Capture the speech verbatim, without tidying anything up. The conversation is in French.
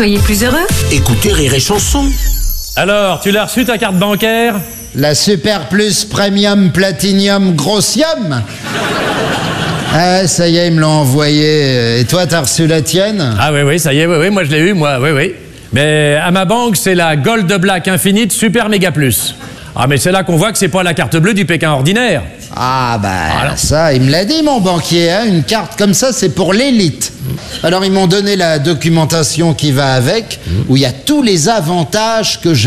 Soyez plus heureux. Écoutez Rire et Chanson. Alors, tu l'as reçu ta carte bancaire? La Super Plus Premium Platinum Grossium. Ah, ça y est, ils me l'ont envoyé. Et toi, t'as reçu la tienne? Ah oui, oui, ça y est, oui, oui, moi je l'ai eu, moi, oui, oui. Mais à ma banque, c'est la Gold Black Infinite Super Méga Plus. Ah, mais c'est là qu'on voit que c'est pas la carte bleue du Pékin ordinaire. Ah bah ça, il me l'a dit mon banquier, hein, une carte comme ça c'est pour l'élite. Alors ils m'ont donné la documentation qui va avec, où il y a tous les avantages que j'ai.